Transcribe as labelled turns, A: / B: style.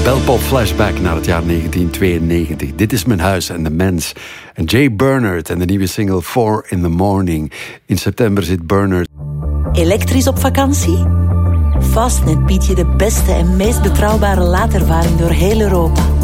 A: Belpop flashback naar het jaar 1992. Dit is mijn huis en de mens. En Jay Bernard en de nieuwe single 4 in the Morning. In september zit Bernard.
B: Elektrisch op vakantie? Fastnet biedt je de beste en meest betrouwbare laadervaring door heel Europa.